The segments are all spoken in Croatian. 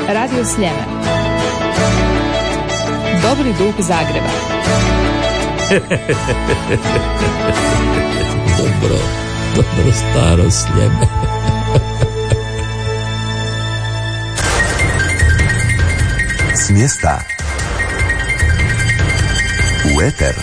Radio Sljeme. Dobri duh Zagreba. Dobro staro Sljeme. S mjesta u eter.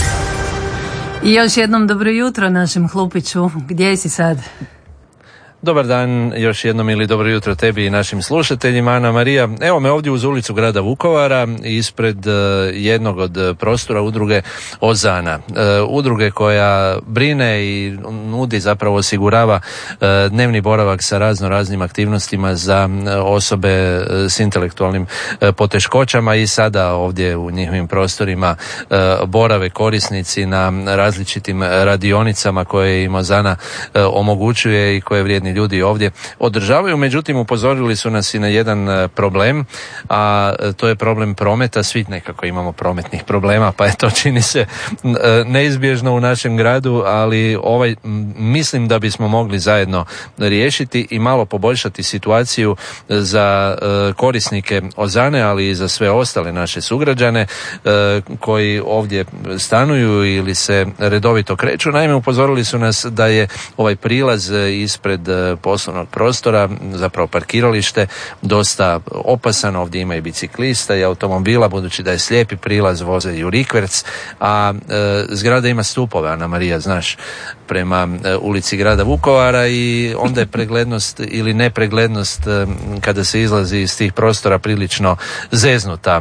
I još jednom dobro jutro našem Hlupiću. Gdje si sad? Dobar dan još jednom ili dobro jutro tebi i našim slušateljima. Ana Marija, evo me ovdje uz ulicu grada Vukovara ispred jednog od prostora udruge Ozana. Udruge koja brine i nudi, zapravo osigurava dnevni boravak sa raznim aktivnostima za osobe s intelektualnim poteškoćama i sada ovdje u njihovim prostorima borave korisnici na različitim radionicama koje im Ozana omogućuje i koje vrijedni ljudi ovdje održavaju. Međutim, upozorili su nas i na jedan problem, a to je problem prometa. Svi nekako imamo prometnih problema, pa je to, čini se, neizbježno u našem gradu, ali mislim da bismo mogli zajedno riješiti i malo poboljšati situaciju za korisnike Ozane, ali i za sve ostale naše sugrađane koji ovdje stanuju ili se redovito kreću. Naime, upozorili su nas da je ovaj prilaz ispred poslovnog prostora, zapravo parkiralište, dosta opasan. Ovdje ima i biciklista i automobila, budući da je slijepi prilaz, voze i u rikverc, a zgrada ima stupove, Ana Marija, znaš, prema ulici grada Vukovara, i onda je preglednost ili nepreglednost kada se izlazi iz tih prostora prilično zeznuta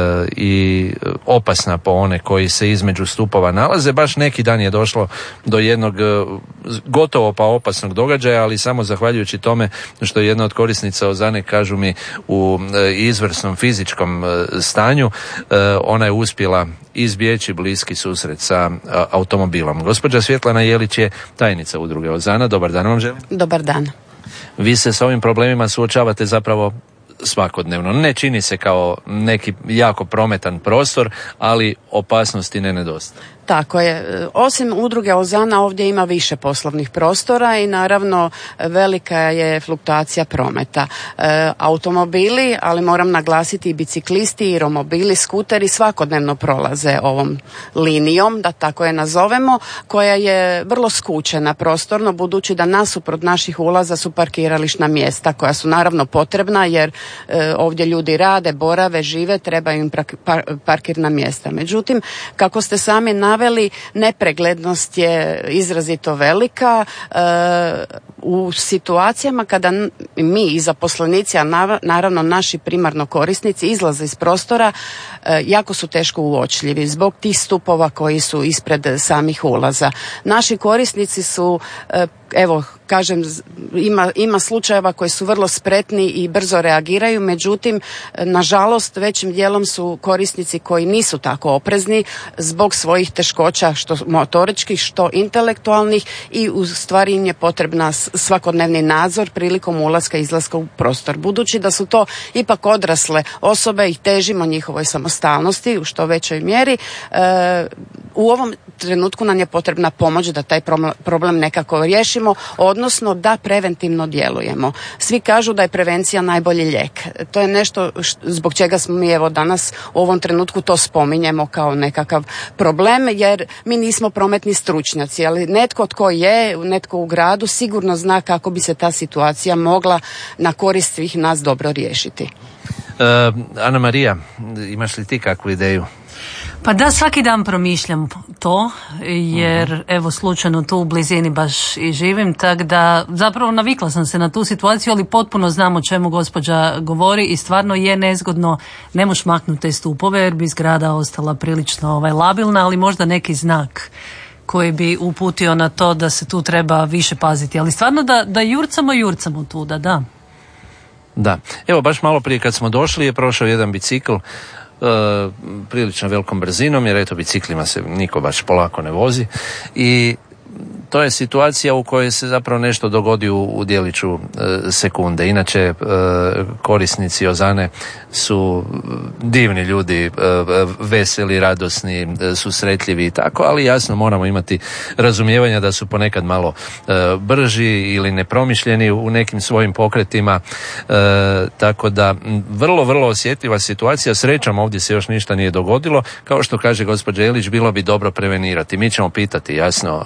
i opasna po one koji se između stupova nalaze. Baš neki dan je došlo do jednog gotovo pa opasnog događaja, ali samo zahvaljujući tome što je jedna od korisnica Ozane, kažu mi, u izvrsnom fizičkom stanju, ona je uspjela izbjeći bliski susret sa automobilom. Gospođa Svjetlana Jelić je tajnica udruge Ozana. Dobar dan vam želim. Dobar dan. Vi se s ovim problemima suočavate zapravo svakodnevno. Ne čini se kao neki jako prometan prostor, ali opasnosti ne nedostaje. Tako je. Osim udruge Ozana ovdje ima više poslovnih prostora i naravno velika je fluktuacija prometa. Automobili, ali moram naglasiti i biciklisti i romobili, skuteri svakodnevno prolaze ovom linijom, da tako je nazovemo, koja je vrlo skučena prostorno, budući da nasuprot naših ulaza su parkirališna mjesta koja su naravno potrebna, jer ovdje ljudi rade, borave, žive, trebaju im parkirna mjesta. Međutim, kako ste sami naveli, nepreglednost je izrazito velika u situacijama kada mi i zaposlenici, a naravno naši primarno korisnici, izlaze iz prostora, jako su teško uočljivi zbog tih stupova koji su ispred samih ulaza. Naši korisnici su, evo kažem, ima slučajeva koji su vrlo spretni i brzo reagiraju, međutim, nažalost, većim dijelom su korisnici koji nisu tako oprezni zbog svojih teškoća, što motoričkih, što intelektualnih, i u stvari im je potrebna svakodnevni nadzor prilikom ulaska i izlaska u prostor. Budući da su to ipak odrasle osobe i težimo njihovoj samostalnosti u što većoj mjeri, u ovom trenutku nam je potrebna pomoć da taj problem nekako riješimo, odnosno da preventivno djelujemo. Svi kažu da je prevencija najbolji lijek. To je nešto zbog čega smo mi evo danas u ovom trenutku to spominjemo kao nekakav problem, jer mi nismo prometni stručnjaci, ali netko tko je, netko u gradu sigurno zna kako bi se ta situacija mogla na korist svih nas dobro riješiti. Ana Marija, imaš li ti kakvu ideju? Pa da, svaki dan promišljam to, jer evo slučajno tu u blizini baš i živim, tako da zapravo navikla sam se na tu situaciju, ali potpuno znam o čemu gospođa govori i stvarno je nezgodno, ne možeš maknuti te stupove jer bi zgrada ostala prilično labilna, ali možda neki znak koji bi uputio na to da se tu treba više paziti, ali stvarno da jurcamo tu, da. Da, evo baš malo prije kad smo došli je prošao jedan bicikl prilično velikom brzinom, jer eto biciklima se niko baš polako ne vozi, i to je situacija u kojoj se zapravo nešto dogodi u djeliću sekunde. Inače, korisnici Ozane su divni ljudi, veseli, radosni, susretljivi i tako, ali jasno moramo imati razumijevanja da su ponekad malo brži ili nepromišljeni u nekim svojim pokretima, tako da vrlo, vrlo osjetljiva situacija. Srećom, ovdje se još ništa nije dogodilo. Kao što kaže gospođa Jelić, bilo bi dobro prevenirati. Mi ćemo pitati jasno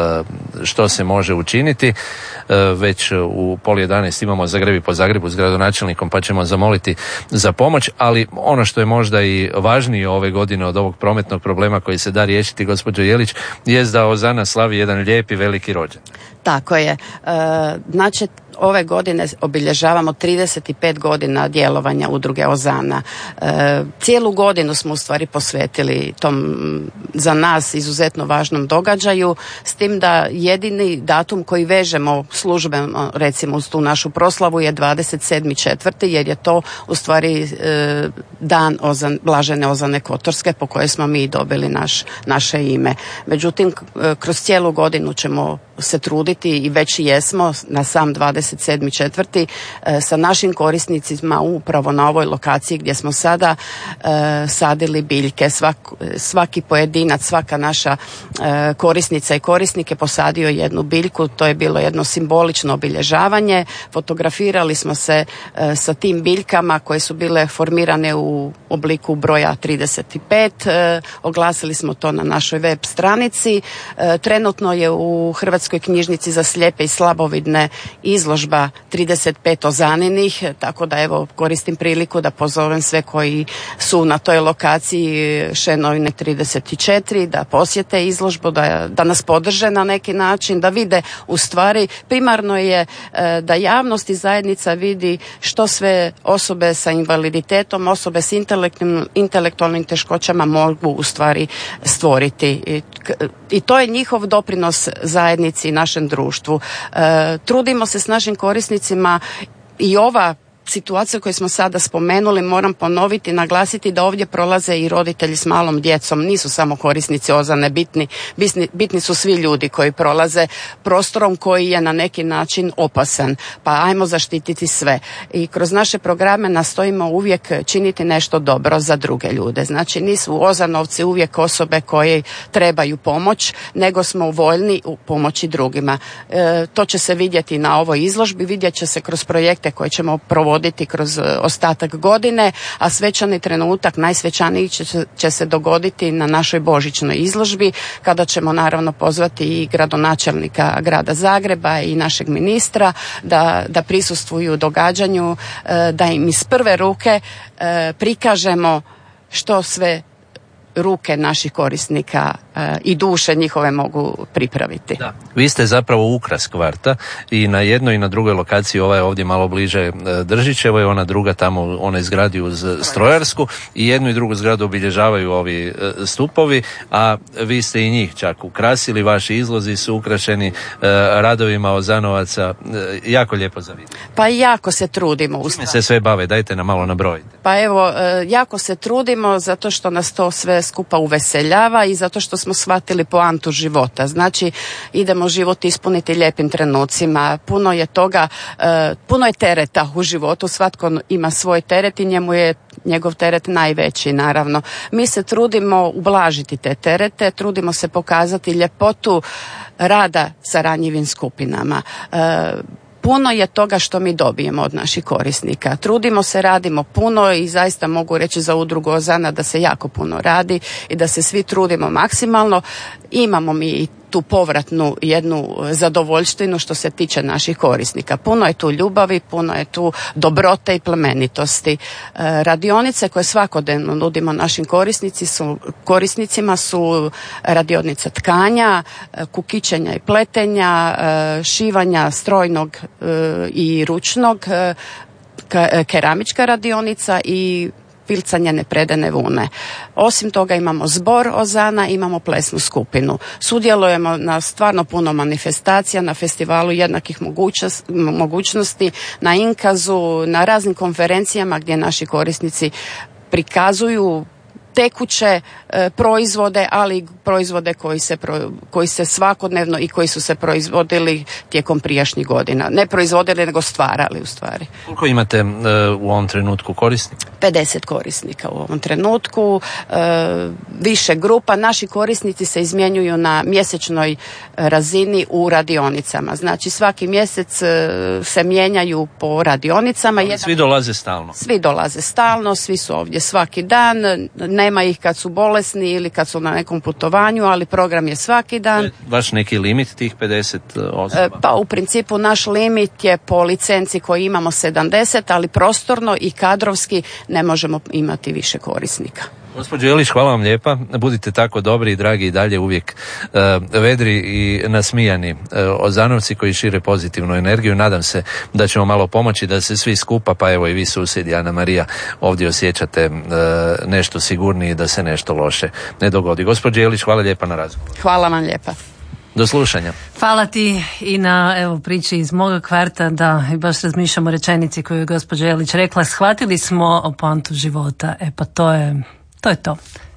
što se može učiniti. Već u 10:30 imamo Zagrebi po Zagrebu s gradonačelnikom, pa ćemo zamoliti za pomoć, ali ono što je možda i važnije ove godine od ovog prometnog problema koji se da riješiti, gospođo Jelić, jest da Ozana slavi jedan lijepi veliki rođendan. Tako je. Znači, ove godine obilježavamo 35 godina djelovanja udruge Ozana. Cijelu godinu smo u stvari posvetili tom za nas izuzetno važnom događaju, s tim da jedini datum koji vežemo službeno recimo uz tu našu proslavu je 27.4. jer je to u stvari dan Blažene Ozane Kotorske po kojoj smo mi dobili naše ime. Međutim, kroz cijelu godinu ćemo se truditi i već jesmo na sam 27.4. sa našim korisnicima upravo na ovoj lokaciji gdje smo sada sadili biljke. Svaki pojedinac, svaka naša korisnica i korisnik je posadio jednu biljku. To je bilo jedno simbolično obilježavanje. Fotografirali smo se sa tim biljkama koje su bile formirane u obliku broja 35. Oglasili smo to na našoj web stranici. Trenutno je u Hrvatskoj knjižnici za slijepe i slabovidne izložba 35 Ozaninih, tako da evo koristim priliku da pozovem sve koji su na toj lokaciji Šenovine 34 da posjete izložbu, da nas podrže na neki način, da vide u stvari primarno je da javnost i zajednica vidi što sve osobe sa invaliditetom, osobe s intelektualnim teškoćama mogu u stvari stvoriti. I to je njihov doprinos zajednici i našem društvu. Trudimo se s našim korisnicima i ova situacija koju smo sada spomenuli, moram ponoviti, naglasiti da ovdje prolaze i roditelji s malom djecom, nisu samo korisnici Ozane bitni su svi ljudi koji prolaze prostorom koji je na neki način opasan, pa ajmo zaštititi sve. I kroz naše programe nastojimo uvijek činiti nešto dobro za druge ljude. Znači nisu Ozanovci uvijek osobe koje trebaju pomoć, nego smo voljni u pomoći drugima. To će se vidjeti na ovoj izložbi, vidjet će se kroz projekte koje ćemo provoditi kroz ostatak godine, a svečani trenutak, najsvečaniji će se dogoditi na našoj božićnoj izložbi, kada ćemo naravno pozvati i gradonačelnika grada Zagreba i našeg ministra da prisustvuju događanju, da im iz prve ruke prikažemo što sve ruke naših korisnika i duše njihove mogu pripraviti. Da. Vi ste zapravo ukras kvarta i na jednoj i na drugoj lokaciji, ova je ovdje malo bliže Držićevo i ona druga tamo u onoj zgradi uz Strojarsku, i jednu i drugu zgradu obilježavaju ovi stupovi, a vi ste i njih čak ukrasili, vaši izlozi su ukrašeni radovima Ozanovaca, jako lijepo za vidjeti. Pa jako se trudimo. Čime se sve bave, dajte nam malo nabrojite. Pa evo, jako se trudimo zato što nas to sve skupa uveseljava i zato što smo shvatili poantu života. Znači, idemo život ispuniti lijepim trenucima. Puno je toga, puno je tereta u životu, svatko ima svoj teret i njemu je njegov teret najveći, naravno. Mi se trudimo ublažiti te terete, trudimo se pokazati ljepotu rada sa ranjivim skupinama. Puno je toga što mi dobijemo od naših korisnika. Trudimo se, radimo puno i zaista mogu reći za udrugu Ozana da se jako puno radi i da se svi trudimo maksimalno. Imamo mi i tu povratnu jednu zadovoljštinu što se tiče naših korisnika. Puno je tu ljubavi, puno je tu dobrote i plemenitosti. Radionice koje svakodnevno nudimo našim korisnicima su radionica tkanja, kukićenja i pletenja, šivanja strojnog i ručnog, keramička radionica i pilcanje nepredene vune. Osim toga imamo zbor Ozana, imamo plesnu skupinu. Sudjelujemo na stvarno puno manifestacija, na festivalu jednakih mogućnosti, na Inkazu, na raznim konferencijama gdje naši korisnici prikazuju tekuće proizvode, ali i proizvode koji se svakodnevno i koji su se proizvodili tijekom prijašnjih godina. Ne proizvodili, nego stvarali u stvari. Koliko imate u ovom trenutku korisnika? 50 korisnika u ovom trenutku, više grupa. Naši korisnici se izmjenjuju na mjesečnoj razini u radionicama. Znači svaki mjesec se mijenjaju po radionicama. Svi dolaze stalno? Svi dolaze stalno, svi su ovdje svaki dan. Nema ih kad su bolesni ili kad su na nekom putovanju, ali program je svaki dan. Vaš neki limit tih 50 osoba? Pa u principu naš limit je po licenci koji imamo 70, ali prostorno i kadrovski ne možemo imati više korisnika. Gospođo Jelić, hvala vam lijepa. Budite tako dobri i dragi i dalje uvijek vedri i nasmijani Ozanovci koji šire pozitivnu energiju. Nadam se da ćemo malo pomoći da se svi skupa, pa evo i vi susjedi Ana Marija, ovdje osjećate nešto sigurniji, da se nešto loše ne dogodi. Gospođo Jelić, hvala lijepa na razgovor. Hvala vam lijepa. Do slušanja. Hvala ti i na priči iz moga kvarta, da i baš razmišljamo o rečenici koju je gospođa Jelić rekla. Shvatili smo poantu života. Pa to je to.